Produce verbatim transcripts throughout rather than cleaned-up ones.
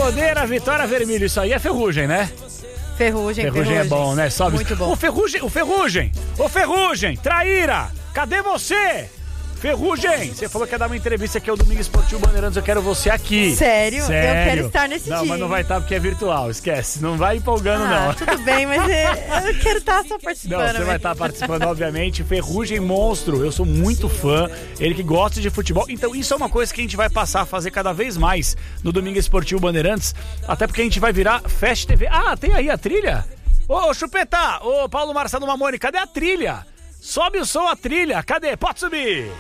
Bandeira, Vitória, Vermelho. Isso aí é Ferrugem, né? Ferrugem, Ferrugem, Ferrugem é bom, né? Sobe. Muito bom. O Ferrugem, o Ferrugem, o Ferrugem, traíra, cadê você? Ferrugem, você falou que ia dar uma entrevista aqui ao Domingo Esportivo Bandeirantes, eu quero você aqui. Sério? Sério? Eu quero estar nesse não, dia. Não, mas não vai estar porque é virtual, esquece. Não vai empolgando, ah, não. Tudo bem, mas é, eu quero estar só participando. Não, você mesmo. vai estar participando, obviamente. Ferrugem monstro, eu sou muito fã. Ele que gosta de futebol. Então isso é uma coisa que a gente vai passar a fazer cada vez mais no Domingo Esportivo Bandeirantes. Até porque a gente vai virar Fast T V. Ah, tem aí a trilha? Ô, Chupeta, ô, Paulo Marcelo Mamoni, cadê a trilha? Sobe o som, a trilha. Cadê? Pode subir.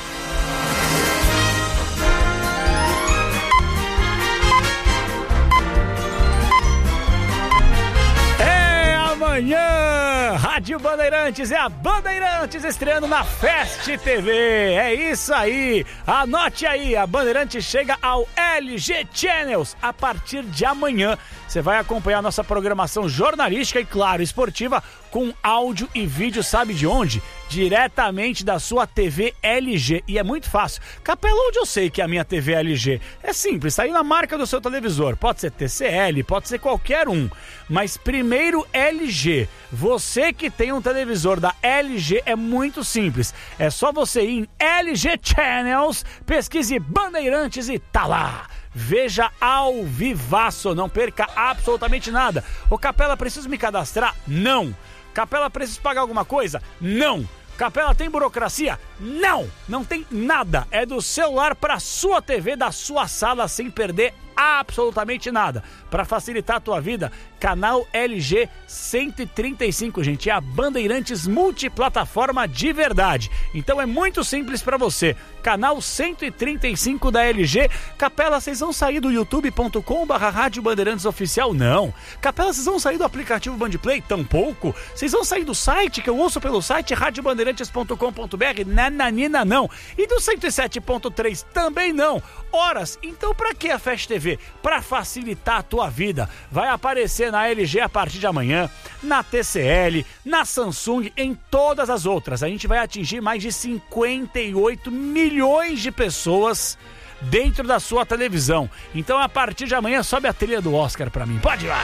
Amanhã, Rádio Bandeirantes, é a Bandeirantes estreando na Fast T V, é isso aí, anote aí, a Bandeirantes chega ao L G Channels a partir de amanhã. Você vai acompanhar nossa programação jornalística e, claro, esportiva com áudio e vídeo, sabe de onde? Diretamente da sua T V L G. E é muito fácil. Capela, onde eu sei que é a minha T V L G? É simples, tá aí na marca do seu televisor. Pode ser T C L, pode ser qualquer um. Mas primeiro L G. Você que tem um televisor da L G é muito simples. É só você ir em L G Channels, pesquise Bandeirantes e tá lá. Veja ao vivaço, não perca absolutamente nada. Ô Capela, preciso me cadastrar? Não. Capela, preciso pagar alguma coisa? Não. Capela, tem burocracia? Não. Não tem nada. É do celular para sua T V, da sua sala, sem perder absolutamente nada. Para facilitar a tua vida, canal L G cento e trinta e cinco, gente, é a Bandeirantes multiplataforma de verdade. Então é muito simples para você. Canal cento e trinta e cinco da L G. Capela, vocês vão sair do youtube ponto com barra Rádio Bandeirantes Oficial? Não. Capela, vocês vão sair do aplicativo Bandplay? Tampouco. Vocês vão sair do site, que eu ouço pelo site rádio bandeirantes ponto com ponto b r? Nananina, não. E do cento e sete ponto três? Também não. Horas, então pra que a Fast T V? Pra facilitar a tua vida. Vai aparecer na L G a partir de amanhã, na T C L, na Samsung, em todas as outras. A gente vai atingir mais de cinquenta e oito milhões de pessoas dentro da sua televisão. Então a partir de amanhã sobe a trilha do Oscar pra mim. Pode ir lá!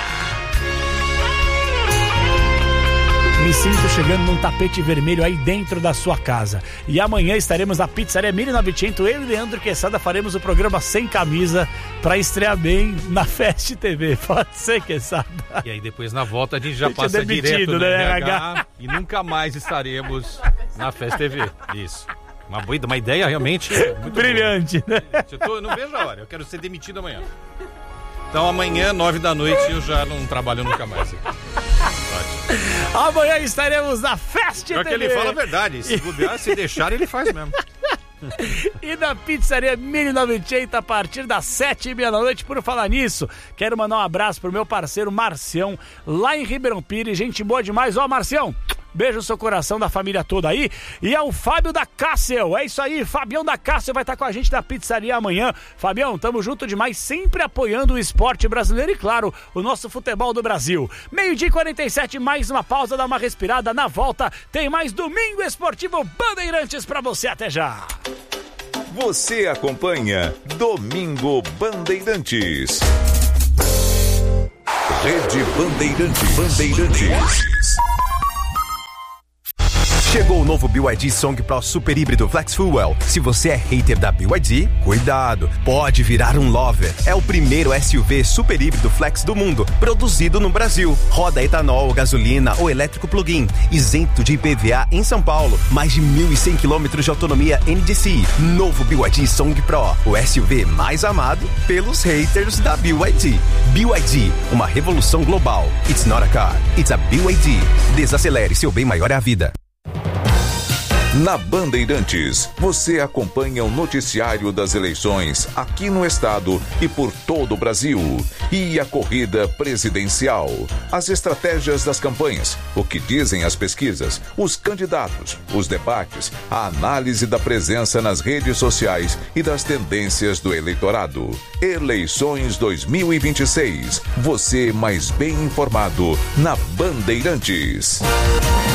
Me sinto chegando num tapete vermelho aí dentro da sua casa. E amanhã estaremos na Pizzaria mil e novecentos. Eu e Leandro Quesada faremos o programa sem camisa para estrear bem na Fast T V. Pode ser, Quesada. E aí depois na volta a gente já a gente passa é demitido, direto no né, R H e nunca mais estaremos na Fast T V. Isso. Uma, boa, uma ideia realmente muito brilhante, boa. Né? Eu, tô, eu não vejo a hora, eu quero ser demitido amanhã. Então amanhã, nove da noite, eu já não trabalho nunca mais aqui. Ótimo. Amanhã estaremos na Fast T V. Só que ele fala a verdade, se bobear, se deixar, ele faz mesmo. E na Pizzaria mil e novecentos a partir das sete e meia da noite. Por falar nisso, quero mandar um abraço pro meu parceiro Marcião, lá em Ribeirão Pires, gente boa demais. Ó, Marcião, beijo no seu coração, da família toda aí. E é o Fábio da Cássio, é isso aí, Fabião da Cássio vai estar com a gente na pizzaria amanhã. Fabião, tamo junto demais, sempre apoiando o esporte brasileiro e, claro, o nosso futebol do Brasil. Meio-dia e quarenta e sete, mais uma pausa, dá uma respirada. Na volta tem mais Domingo Esportivo Bandeirantes pra você, até já. Você acompanha Domingo Bandeirantes. Rede Bandeirantes. Bandeirantes. Chegou o novo B Y D Song Pro Super Híbrido Flex Fuel. Se você é hater da B Y D, cuidado, pode virar um lover. É o primeiro S U V super híbrido flex do mundo, produzido no Brasil. Roda etanol, gasolina ou elétrico plug-in, isento de I P V A em São Paulo. Mais de mil e cem quilômetros de autonomia N D C I. Novo B Y D Song Pro, o S U V mais amado pelos haters da B Y D. B Y D, uma revolução global. It's not a car, it's a B Y D. Desacelere, seu bem maior é a vida. Na Bandeirantes, você acompanha o noticiário das eleições aqui no estado e por todo o Brasil. E a corrida presidencial, as estratégias das campanhas, o que dizem as pesquisas, os candidatos, os debates, a análise da presença nas redes sociais e das tendências do eleitorado. Eleições dois mil e vinte e seis. Você mais bem informado na Bandeirantes.